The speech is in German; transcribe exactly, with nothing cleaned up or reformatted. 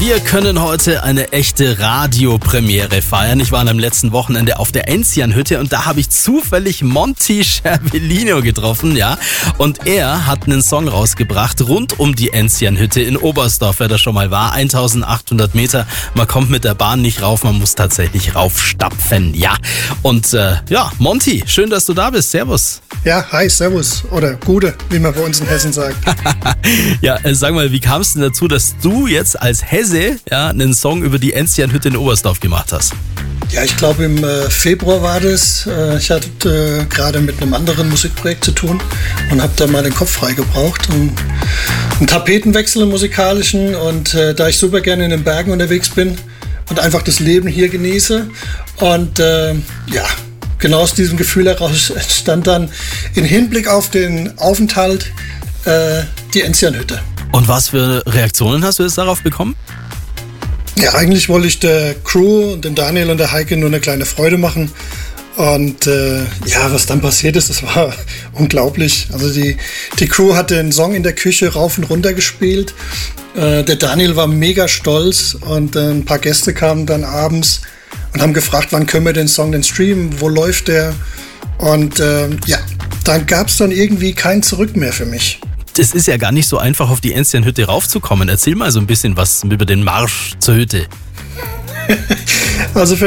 Wir können heute eine echte Radiopremiere feiern. Ich war am letzten Wochenende auf der Enzianhütte und da habe ich zufällig Monty Schervellino getroffen, ja. Und er hat einen Song rausgebracht rund um die Enzianhütte in Oberstdorf, wer da schon mal war. eintausendachthundert Meter. Man kommt mit der Bahn nicht rauf, man muss tatsächlich raufstapfen, ja. Und äh, ja, Monty, schön, dass du da bist. Servus. Ja, hi, servus. Oder Gude, wie man bei uns in Hessen sagt. Ja, äh, sag mal, wie kam es denn dazu, dass du jetzt als Hesse ja, einen Song über die Enzianhütte in Oberstdorf gemacht hast? Ja, ich glaube im äh, Februar war das. Äh, ich hatte äh, gerade mit einem anderen Musikprojekt zu tun und habe da mal den Kopf frei gebraucht. Und einen Tapetenwechsel im musikalischen und äh, da ich super gerne in den Bergen unterwegs bin und einfach das Leben hier genieße und äh, ja, genau aus diesem Gefühl heraus stand dann in Hinblick auf den Aufenthalt äh, die Enzianhütte. Und was für Reaktionen hast du jetzt darauf bekommen? Ja, eigentlich wollte ich der Crew und dem Daniel und der Heike nur eine kleine Freude machen. Und äh, ja, was dann passiert ist, das war unglaublich. Also die, die Crew hat den Song in der Küche rauf und runter gespielt. Äh, der Daniel war mega stolz und äh, ein paar Gäste kamen dann abends und haben gefragt, wann können wir den Song denn streamen, wo läuft der? Und äh, ja, dann gab es dann irgendwie kein Zurück mehr für mich. Es ist ja gar nicht so einfach, auf die Enzianhütte raufzukommen. Erzähl mal so ein bisschen was über den Marsch zur Hütte. Also für